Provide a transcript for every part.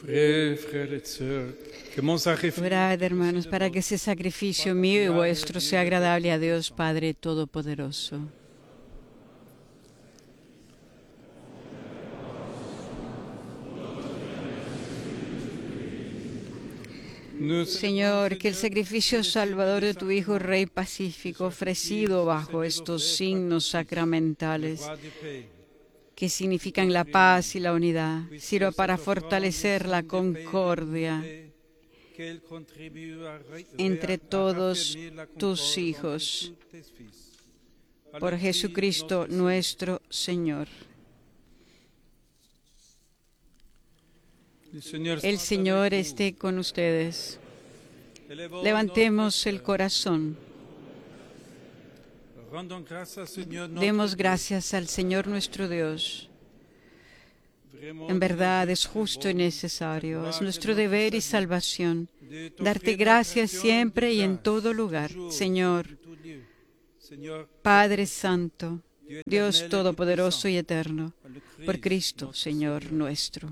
Orad, hermanos, para que ese sacrificio mío y vuestro sea agradable a Dios Padre Todopoderoso. Señor, que el sacrificio salvador de tu Hijo Rey Pacífico, ofrecido bajo estos signos sacramentales, que significan la paz y la unidad, sirva para fortalecer la concordia entre todos tus hijos. Por Jesucristo nuestro Señor. El Señor esté con ustedes. Levantemos el corazón. Demos gracias al Señor nuestro Dios. En verdad es justo y necesario, es nuestro deber y salvación, darte gracias siempre y en todo lugar, Señor, Padre Santo, Dios Todopoderoso y Eterno, por Cristo, Señor nuestro,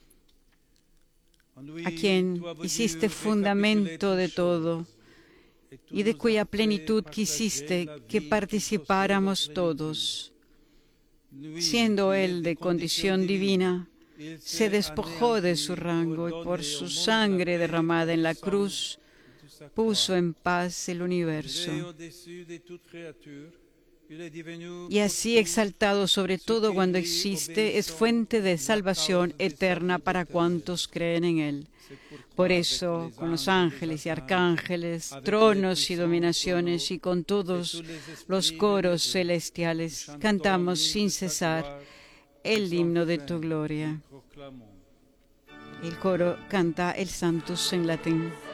a quien hiciste fundamento de todo y de cuya plenitud quisiste que participáramos todos. Siendo Él de condición divina, se despojó de su rango y por su sangre derramada en la cruz puso en paz el universo. Y así exaltado sobre todo cuando existe, es fuente de salvación eterna para cuantos creen en Él. Por eso, con los ángeles y arcángeles, tronos y dominaciones, y con todos los coros celestiales, cantamos sin cesar el himno de tu gloria. El coro canta el Sanctus en latín.